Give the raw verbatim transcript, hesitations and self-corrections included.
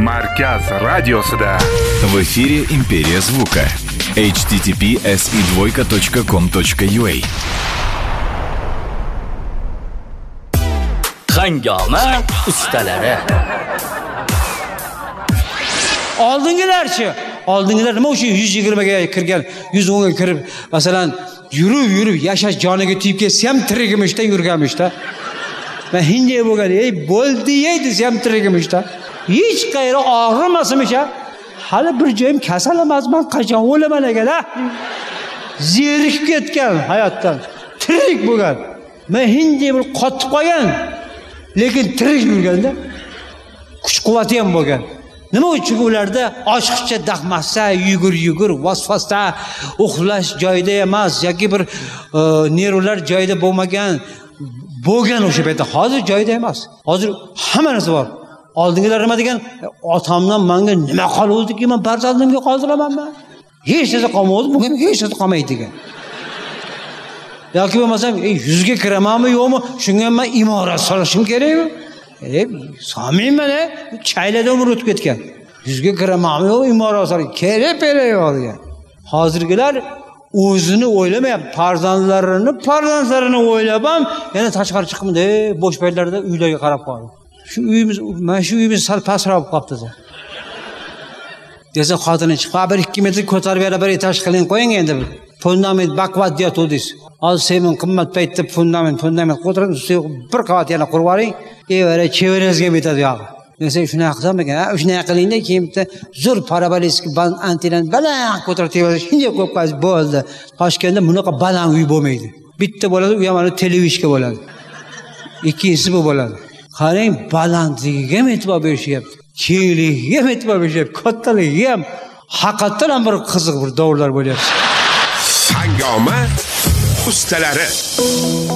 Markaz radiosida. В эфире Империя звука. эйч ти ти пи эс и двойка точка ком точка ю а. Hangoma ustalari. Oldingilarchi, oldingilar nima uchun yuz yigirma ga kirgan, yuz o'n ga kirib, masalan, yurib yurib yashash joniga tegib ketsa ham tirigimishda yurganmishda. Men hindiy bo'lgan, ey bo'ldi ey desa ham tirigimishda. Hech qayeri og'rimasmish-a? Hali bir joyim kasal emasman, qachon o'laman ekan-a? Zerikib ketgan hayotdan, tirik bo'lgan. Men hindiy bir qotib qolgan, lekin tirik yurganda kuch-quvvati ham bo'lgan. Nima uchun ularda ochiqcha dahmasa, yugur-yugur, vasvasda, uxlash joyida emas yoki bir e, nervlar joyida bo'lmagan, bo'lgan o'sha paytda. Hozir joyida emas. Hozir hamma narsa bor. Oldingilar nima degan? Otamdan menga nima qoluvdiki, men farzandimga qoldiramanmi? Hech narsa qolmadi, bunga hech narsa qolmaydi degan. Yoki bo'lmasam, ey yuzga kiramanmi, yo'qmi? Shunga men imorat solishim kerakmi? E, samimman, e, chaylada umr o'tib ketgan. Yuzga kiramanmi, yo'q, imorat solishim kerak-kerak yo'q degan. Hozirgilar o'zini o'ylamayapti, farzandlarini, farzandlarini o'ylab ham yana tashqari chiqibdi, bo'sh paytlarda uylarga qarab qoldi. Shu uyimiz, mana shu uyimiz sal pastroq qolibdi. Desa xotini chiqib, bir ikki metr ko'tarib yana bir etaj qiling qo'ying endi. Fundament baquvvat deyotdingiz. Hozir semin qimmat paytda fundament, fundament qo'ytirib, bir qavat yana qurib oling, evara chevarangizga bitadi yo'q. Desa shunday qilsam ekan, shunday qilingda, keyin bitta zo'r parabolistik band antenani baland ko'tarib tevara shunday qo'yib qo'yasiz, bo'ldi. Toshkentda bunaqa baland uy bo'lmaydi. Bitta bo'ladi, u ham mana televizorga bo'ladi. Ikkinchisi bu bo'ladi. Qarang, balandligiga ham e'tibor berishyapti. Kengligiga ham e'tibor berishyapti. Kattaligiga ham haqiqatan ham bir qiziq bir davrlar bo'lyapti. Hangoma ustalari.